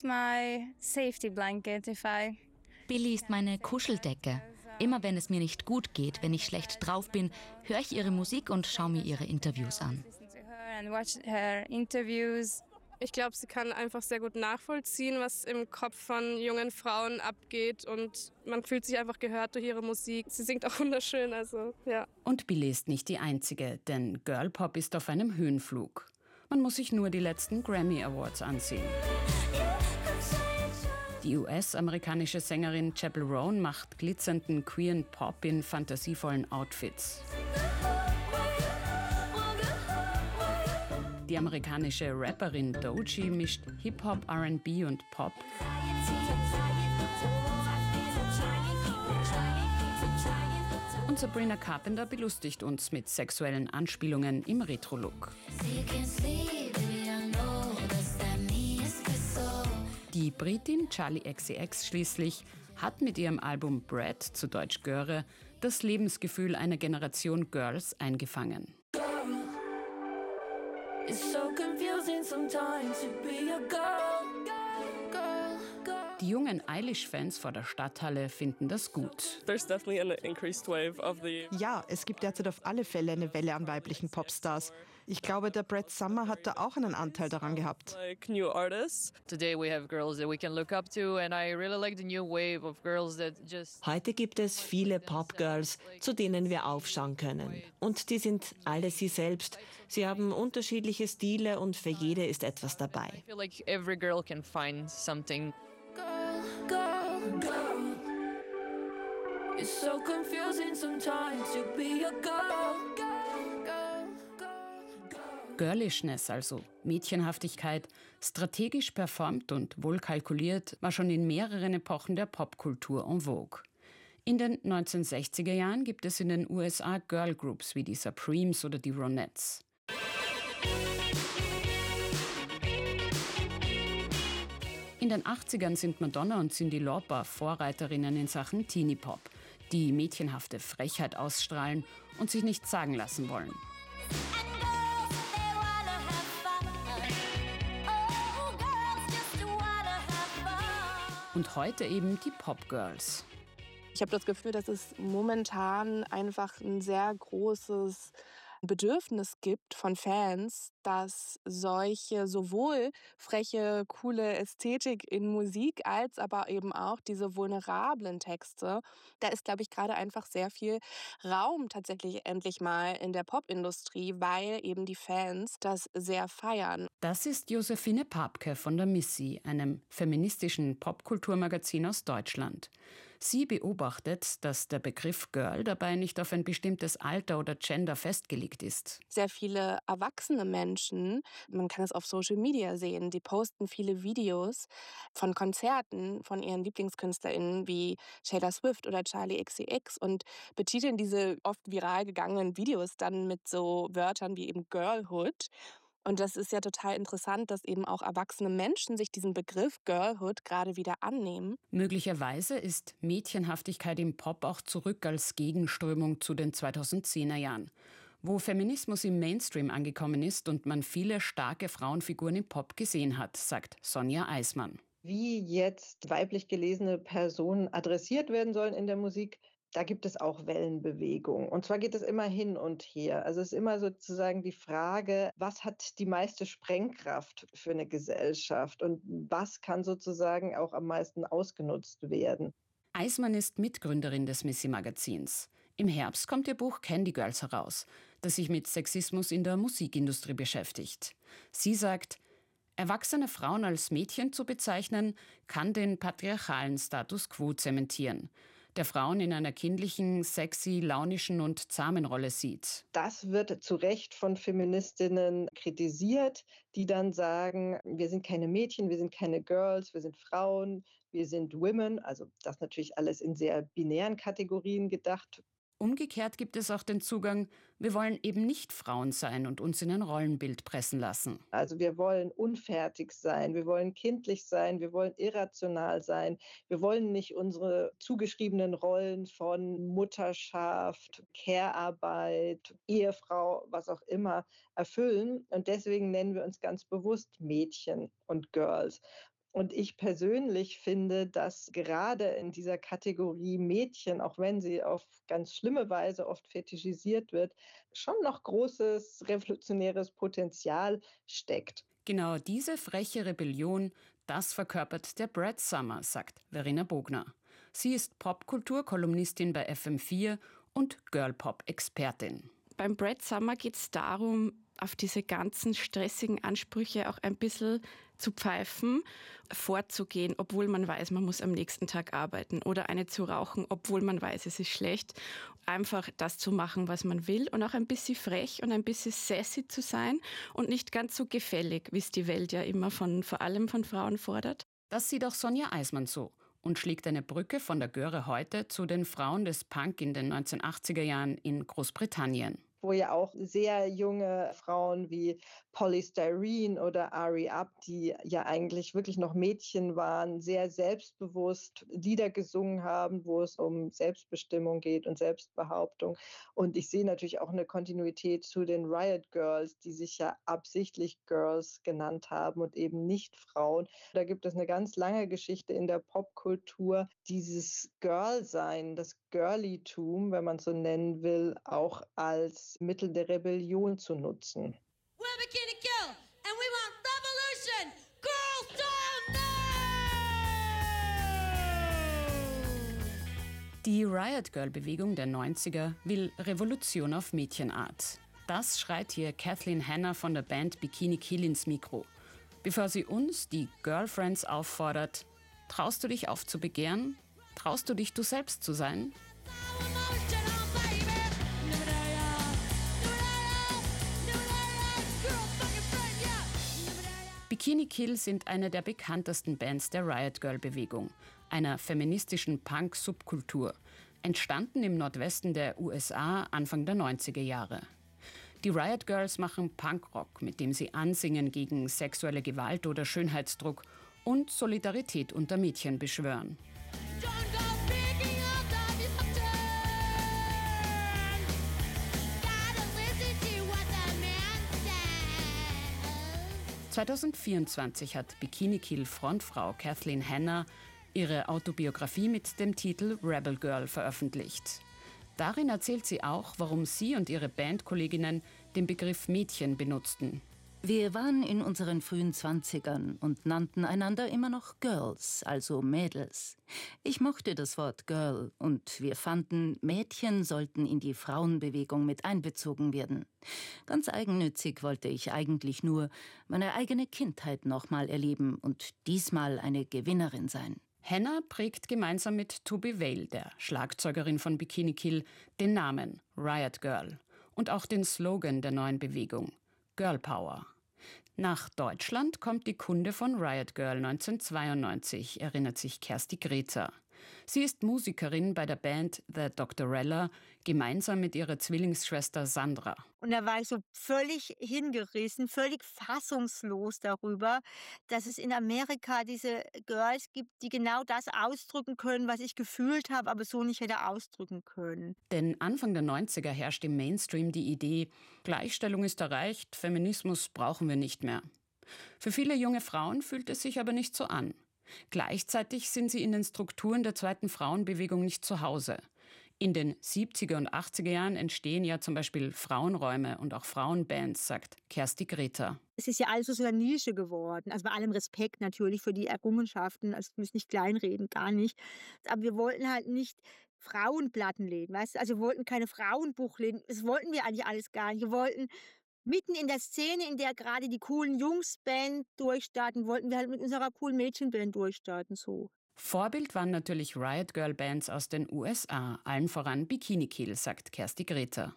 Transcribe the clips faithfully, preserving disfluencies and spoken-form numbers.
My safety blanket if I Billie ist meine Kuscheldecke. Immer wenn es mir nicht gut geht, wenn ich schlecht drauf bin, höre ich ihre Musik und schaue mir ihre Interviews an. listen to her and watch her interviews. Ich glaube, sie kann einfach sehr gut nachvollziehen, was im Kopf von jungen Frauen abgeht und man fühlt sich einfach gehört durch ihre Musik. Sie singt auch wunderschön, also ja. Und Billie ist nicht die einzige, denn Girlpop ist auf einem Höhenflug. Man muss sich nur die letzten Grammy Awards ansehen. Die U S-amerikanische Sängerin Chappell Roan macht glitzernden queeren Pop in fantasievollen Outfits. Die amerikanische Rapperin Doechii mischt Hip-Hop, R and B und Pop. Und Sabrina Carpenter belustigt uns mit sexuellen Anspielungen im Retro-Look. Die Britin Charli X C X schließlich hat mit ihrem Album Brat, zu Deutsch Göre, das Lebensgefühl einer Generation Girls eingefangen. Die jungen Eilish-Fans vor der Stadthalle finden das gut. Ja, es gibt derzeit auf alle Fälle eine Welle an weiblichen Popstars. Ich glaube, der Brad Summer hat da auch einen Anteil daran gehabt. Heute gibt es viele Popgirls, zu denen wir aufschauen können. Und die sind alle sie selbst. Sie haben unterschiedliche Stile und für jede ist etwas dabei. Girlishness, also Mädchenhaftigkeit, strategisch performt und wohl kalkuliert, war schon in mehreren Epochen der Popkultur en vogue. In den neunzehnhundertsechziger Jahren gibt es in den U S A Girlgroups wie die Supremes oder die Ronettes. In den achtzigern sind Madonna und Cyndi Lauper Vorreiterinnen in Sachen Teenie-Pop, die mädchenhafte Frechheit ausstrahlen und sich nichts sagen lassen wollen. Und heute eben die Pop-Girls. Ich habe das Gefühl, dass es momentan einfach ein sehr großes Bedürfnis gibt von Fans, dass solche sowohl freche, coole Ästhetik in Musik als aber eben auch diese vulnerablen Texte. Da ist, glaube ich, gerade einfach sehr viel Raum tatsächlich endlich mal in der Popindustrie, weil eben die Fans das sehr feiern. Das ist Josephine Papke von der Missy, einem feministischen Popkulturmagazin aus Deutschland. Sie beobachtet, dass der Begriff Girl dabei nicht auf ein bestimmtes Alter oder Gender festgelegt ist. Sehr viele erwachsene Menschen, man kann es auf Social Media sehen, die posten viele Videos von Konzerten von ihren LieblingskünstlerInnen wie Taylor Swift oder Charli X C X und betiteln diese oft viral gegangenen Videos dann mit so Wörtern wie eben Girlhood. Und das ist ja total interessant, dass eben auch erwachsene Menschen sich diesen Begriff Girlhood gerade wieder annehmen. Möglicherweise ist Mädchenhaftigkeit im Pop auch zurück als Gegenströmung zu den zweitausendzehner Jahren, wo Feminismus im Mainstream angekommen ist und man viele starke Frauenfiguren im Pop gesehen hat, sagt Sonja Eismann. Wie jetzt weiblich gelesene Personen adressiert werden sollen in der Musik, da gibt es auch Wellenbewegungen. Und zwar geht es immer hin und her. Also es ist immer sozusagen die Frage, was hat die meiste Sprengkraft für eine Gesellschaft und was kann sozusagen auch am meisten ausgenutzt werden. Eismann ist Mitgründerin des Missy-Magazins. Im Herbst kommt ihr Buch Candy Girls heraus, das sich mit Sexismus in der Musikindustrie beschäftigt. Sie sagt, erwachsene Frauen als Mädchen zu bezeichnen, kann den patriarchalen Status quo zementieren, der Frauen in einer kindlichen, sexy, launischen und zahmen Rolle sieht. Das wird zu Recht von Feministinnen kritisiert, die dann sagen, wir sind keine Mädchen, wir sind keine Girls, wir sind Frauen, wir sind Women. Also das natürlich alles in sehr binären Kategorien gedacht. Umgekehrt gibt es auch den Zugang, wir wollen eben nicht Frauen sein und uns in ein Rollenbild pressen lassen. Also wir wollen unfertig sein, wir wollen kindlich sein, wir wollen irrational sein. Wir wollen nicht unsere zugeschriebenen Rollen von Mutterschaft, Care-Arbeit, Ehefrau, was auch immer erfüllen. Und deswegen nennen wir uns ganz bewusst Mädchen und Girls. Und ich persönlich finde, dass gerade in dieser Kategorie Mädchen, auch wenn sie auf ganz schlimme Weise oft fetischisiert wird, schon noch großes revolutionäres Potenzial steckt. Genau diese freche Rebellion, das verkörpert der Brad Summer, sagt Verena Bogner. Sie ist Popkultur-Kolumnistin bei F M vier und Girlpop-Expertin. Beim Brad Summer geht es darum, auf diese ganzen stressigen Ansprüche auch ein bisschen zu pfeifen, vorzugehen, obwohl man weiß, man muss am nächsten Tag arbeiten, oder eine zu rauchen, obwohl man weiß, es ist schlecht. Einfach das zu machen, was man will, und auch ein bisschen frech und ein bisschen sassy zu sein und nicht ganz so gefällig, wie es die Welt ja immer von, vor allem von Frauen fordert. Das sieht auch Sonja Eismann so und schlägt eine Brücke von der Göre heute zu den Frauen des Punk in den neunzehnhundertachtziger Jahren in Großbritannien. Wo ja auch sehr junge Frauen wie Polly Styrene oder R E Up, die ja eigentlich wirklich noch Mädchen waren, sehr selbstbewusst Lieder gesungen haben, wo es um Selbstbestimmung geht und Selbstbehauptung. Und ich sehe natürlich auch eine Kontinuität zu den Riot Girls, die sich ja absichtlich Girls genannt haben und eben nicht Frauen. Da gibt es eine ganz lange Geschichte in der Popkultur, dieses Girl-Sein, das Girlytum, wenn man es so nennen will, auch als Mittel der Rebellion zu nutzen. We're Bikini Kill and we want revolution! Girls don't know! Die Riot Girl-Bewegung der neunziger will Revolution auf Mädchenart. Das schreit hier Kathleen Hanna von der Band Bikini Kill ins Mikro. Bevor sie uns, die Girlfriends, auffordert: Traust du dich aufzubegehren? Traust du dich, du selbst zu sein? Bikini Kill sind eine der bekanntesten Bands der Riot Girl-Bewegung, einer feministischen Punk-Subkultur, entstanden im Nordwesten der U S A Anfang der neunziger Jahre. Die Riot Girls machen Punkrock, mit dem sie ansingen gegen sexuelle Gewalt oder Schönheitsdruck und Solidarität unter Mädchen beschwören. zweitausendvierundzwanzig hat Bikini Kill Frontfrau Kathleen Hanna ihre Autobiografie mit dem Titel Rebel Girl veröffentlicht. Darin erzählt sie auch, warum sie und ihre Bandkolleginnen den Begriff Mädchen benutzten. Wir waren in unseren frühen Zwanzigern und nannten einander immer noch Girls, also Mädels. Ich mochte das Wort Girl und wir fanden, Mädchen sollten in die Frauenbewegung mit einbezogen werden. Ganz eigennützig wollte ich eigentlich nur meine eigene Kindheit nochmal erleben und diesmal eine Gewinnerin sein. Hanna prägt gemeinsam mit Tobi Vale, der Schlagzeugerin von Bikini Kill, den Namen Riot Girl und auch den Slogan der neuen Bewegung: Girl Power. Nach Deutschland kommt die Kunde von Riot Girl neunzehnhundertzweiundneunzig, erinnert sich Kersti Greta. Sie ist Musikerin bei der Band The Doctorella, gemeinsam mit ihrer Zwillingsschwester Sandra. Und da war ich so völlig hingerissen, völlig fassungslos darüber, dass es in Amerika diese Girls gibt, die genau das ausdrücken können, was ich gefühlt habe, aber so nicht hätte ausdrücken können. Denn Anfang der neunziger herrscht im Mainstream die Idee, Gleichstellung ist erreicht, Feminismus brauchen wir nicht mehr. Für viele junge Frauen fühlt es sich aber nicht so an. Gleichzeitig sind sie in den Strukturen der zweiten Frauenbewegung nicht zu Hause. In den siebziger und achtziger Jahren entstehen ja zum Beispiel Frauenräume und auch Frauenbands, sagt Kersti Greta. Es ist ja alles so eine Nische geworden. Also bei allem Respekt natürlich für die Errungenschaften. Also wir müssen nicht kleinreden, gar nicht. Aber wir wollten halt nicht Frauenplattenläden, weißt du? Also wir wollten keine Frauenbuchläden. Das wollten wir eigentlich alles gar nicht. Wir wollten mitten in der Szene, in der gerade die coolen Jungs-Band durchstarten, wollten wir halt mit unserer coolen Mädchenband durchstarten, so. Vorbild waren natürlich Riot Girl Bands aus den U S A, allen voran Bikini Kill, sagt Kersti Greta.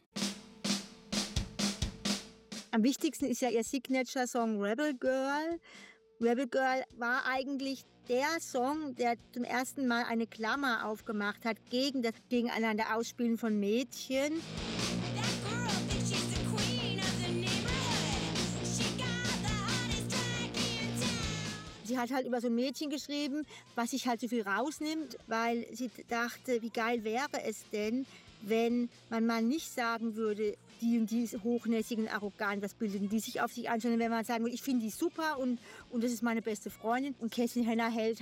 Am wichtigsten ist ja ihr Signature-Song Rebel Girl. Rebel Girl war eigentlich der Song, der zum ersten Mal eine Klammer aufgemacht hat gegen das Gegeneinander Ausspielen von Mädchen. Sie hat halt über so ein Mädchen geschrieben, was sich halt so viel rausnimmt, weil sie dachte, wie geil wäre es denn, wenn man mal nicht sagen würde, die und die ist hochnäsig und arrogant, was bilden die sich auf sich an, sondern wenn man sagen würde, ich finde die super und, und das ist meine beste Freundin. Und Kerstin Henner hält